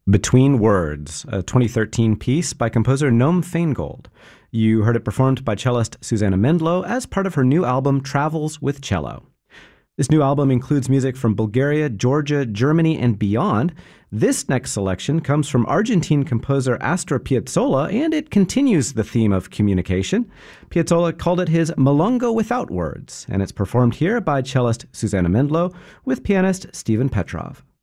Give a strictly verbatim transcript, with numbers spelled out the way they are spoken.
Between Words, a twenty thirteen piece by composer Noam Feingold. You heard it performed by cellist Susanna Mendlo as part of her new album Travels with Cello. This new album includes music from Bulgaria, Georgia, Germany, and beyond. This next selection comes from Argentine composer Astor Piazzolla, and it continues the theme of communication. Piazzolla called it his Milonga without words, and it's performed here by cellist Susanna Mendlo with pianist Stephen Petrov.